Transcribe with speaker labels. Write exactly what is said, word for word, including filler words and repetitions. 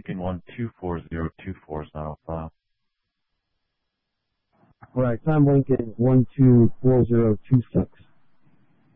Speaker 1: Lincoln one two four zero two four is not on file.
Speaker 2: All right, Tom Lincoln one two four zero two six.